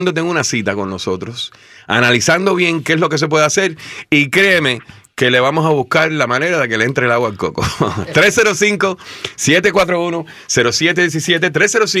tengo una cita con nosotros, analizando bien qué es lo que se puede hacer, y créeme que le vamos a buscar la manera de que le entre el agua al coco. 305-741-0717,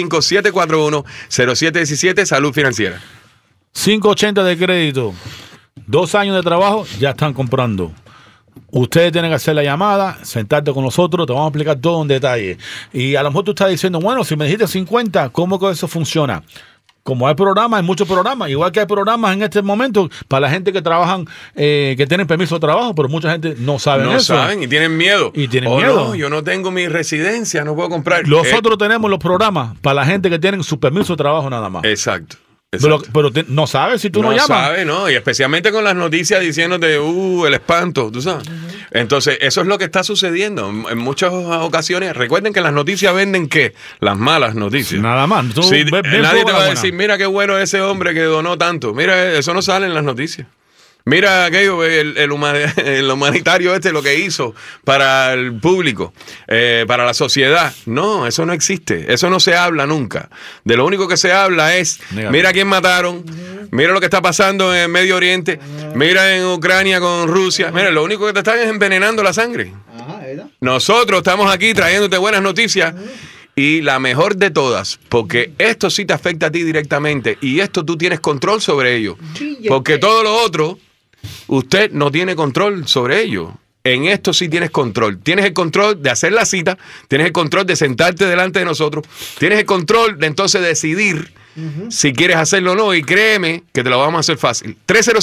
305-741-0717, Salud Financiera. 580 de crédito, 2 años de trabajo, ya están comprando. Ustedes tienen que hacer la llamada, sentarte con nosotros, te vamos a explicar todo en detalle. Y a lo mejor tú estás diciendo, bueno, si me dijiste 50, ¿cómo que eso funciona? Como hay programas, hay muchos programas, igual que hay programas en este momento para la gente que trabajan, que tienen permiso de trabajo, pero mucha gente no sabe eso. No saben y tienen miedo. Y tienen miedo. No, yo no tengo mi residencia, no puedo comprar. Nosotros tenemos los programas para la gente que tienen su permiso de trabajo nada más. Exacto. Pero no sabes si tú no llamas. No sabes, ¿no? Y especialmente con las noticias diciéndote, el espanto, tú sabes. Entonces, eso es lo que está sucediendo en muchas ocasiones. Recuerden que las noticias venden, ¿qué? Las malas noticias. Nada más. Sí, nadie te va a decir, mira qué bueno ese hombre que donó tanto. Mira, eso no sale en las noticias. Mira aquello, el humanitario lo que hizo para el público, para la sociedad. No, eso no existe. Eso no se habla nunca. De lo único que se habla es, mira a quién mataron, mira lo que está pasando en Medio Oriente, mira en Ucrania con Rusia. Mira, lo único que te están es envenenando la sangre. Nosotros estamos aquí trayéndote buenas noticias. Y la mejor de todas, porque esto sí te afecta a ti directamente y esto tú tienes control sobre ello. Porque todo lo otro, usted no tiene control sobre ello. En esto sí tienes control. Tienes el control de hacer la cita, tienes el control de sentarte delante de nosotros, tienes el control de entonces decidir si quieres hacerlo o no, y créeme que te lo vamos a hacer fácil.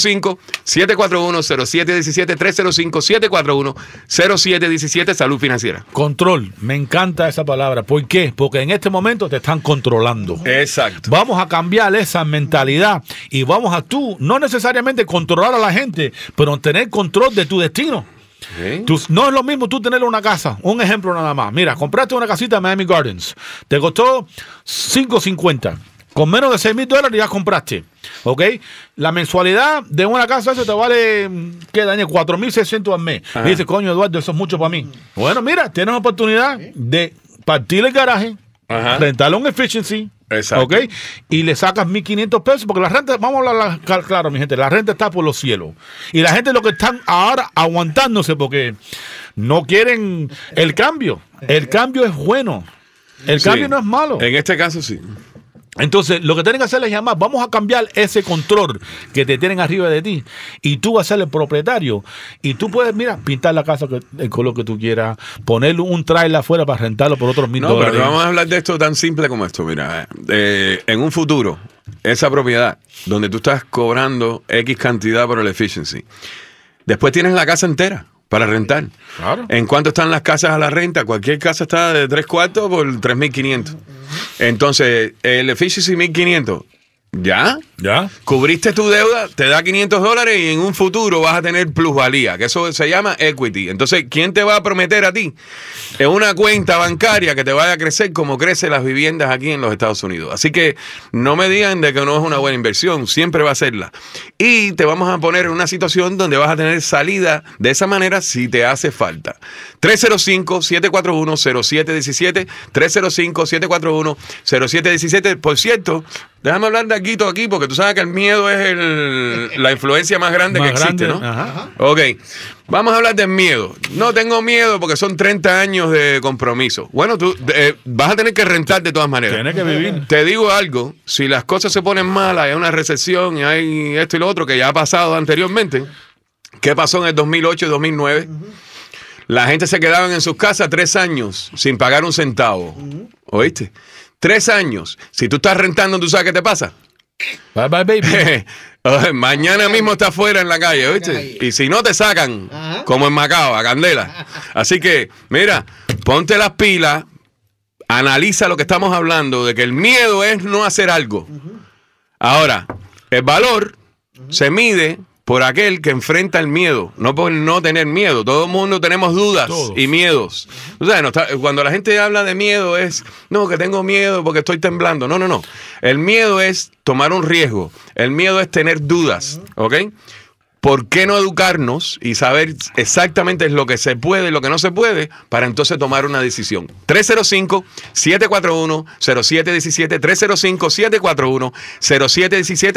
305-741-0717, 305-741-0717, Salud Financiera. Control, me encanta esa palabra. ¿Por qué? Porque en este momento te están controlando. Exacto. Vamos a cambiar esa mentalidad y vamos a no necesariamente controlar a la gente, pero tener control de tu destino. ¿Sí? No es lo mismo tú tener una casa. Un ejemplo nada más. Mira, compraste una casita en Miami Gardens. Te costó $550. Con menos de $6,000 ya compraste. ¿Ok? La mensualidad de una casa eso te vale, ¿qué daño? $4,600 al mes. Ajá. Y dices, coño, Eduardo, eso es mucho para mí. Bueno, mira, tienes la oportunidad de partir el garaje, rentarle un efficiency. Exacto. ¿Ok? Y le sacas $1,500 porque la renta, vamos a hablar claro, mi gente, la renta está por los cielos. Y la gente lo que están ahora aguantándose porque no quieren el cambio. El cambio es bueno. El cambio no es malo. En este caso sí. Entonces, lo que tienen que hacer es llamar, vamos a cambiar ese control que te tienen arriba de ti y tú vas a ser el propietario y tú puedes, mira, pintar la casa el color que tú quieras, ponerle un trailer afuera para rentarlo por otros $1,000. No, pero vamos a hablar de esto tan simple como esto, mira, en un futuro, esa propiedad donde tú estás cobrando X cantidad por el efficiency, después tienes la casa entera para rentar. Claro. ¿En cuánto están las casas a la renta? Cualquier casa está de 3 cuartos por $3,500. Entonces, el efficiency $1,500. ¿Ya? Cubriste tu deuda, te da $500 y en un futuro vas a tener plusvalía, que eso se llama equity. Entonces, ¿quién te va a prometer a ti? Es una cuenta bancaria que te vaya a crecer como crecen las viviendas aquí en los Estados Unidos. Así que no me digan de que no es una buena inversión, siempre va a serla. Y te vamos a poner en una situación donde vas a tener salida de esa manera si te hace falta. 305-741-0717, 305-741-0717. Por cierto, déjame hablar de aquí porque tú sabes que el miedo es la influencia más grande que existe, ¿no? Ajá. Ok, vamos a hablar del miedo. No tengo miedo porque son 30 años de compromiso. Bueno, tú vas a tener que rentar de todas maneras. Tienes que vivir. Te digo algo, si las cosas se ponen malas, hay una recesión y hay esto y lo otro que ya ha pasado anteriormente. ¿Qué pasó en el 2008 y 2009? La gente se quedaban en sus casas 3 años sin pagar un centavo. ¿Oíste? 3 años. Si tú estás rentando, ¿tú sabes qué te pasa? Bye, bye, baby. Mañana mismo está afuera en la calle, ¿oíste? Y si no te sacan, como en Macao, a candela. Así que, mira, ponte las pilas, analiza lo que estamos hablando, de que el miedo es no hacer algo. Ahora, el valor se mide por aquel que enfrenta el miedo, no por no tener miedo. Todo el mundo tenemos dudas y miedos. O sea, cuando la gente habla de miedo es, no, que tengo miedo porque estoy temblando. No. El miedo es tomar un riesgo. El miedo es tener dudas, ¿ok? ¿por qué no educarnos y saber exactamente lo que se puede y lo que no se puede para entonces tomar una decisión? 305-741-0717, 305-741-0717.